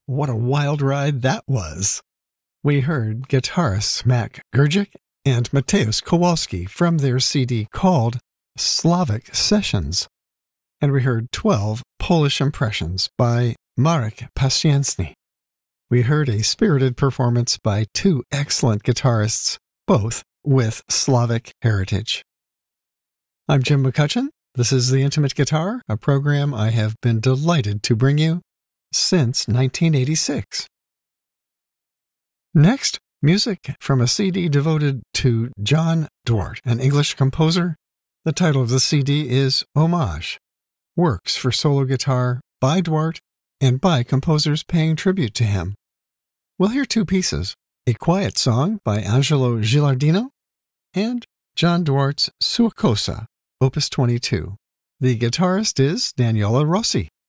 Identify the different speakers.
Speaker 1: what a wild ride that was. We heard guitarists Mac Gurgic and Mateusz Kowalski from their CD called Slavic Sessions. And we heard 12 Polish Impressions by Marek Pacienczny. We heard a spirited performance by two excellent guitarists, both with Slavic heritage. I'm Jim McCutcheon. This is The Intimate Guitar, a program I have been delighted to bring you since 1986. Next, music from a CD devoted to John Duarte, an English composer. The title of the CD is Homage, works for solo guitar by Duarte and by composers paying tribute to him. We'll hear two pieces, A Quiet Song by Angelo Gilardino and John Duarte's Sua Cosa, Opus 22. The guitarist is Daniela Rossi.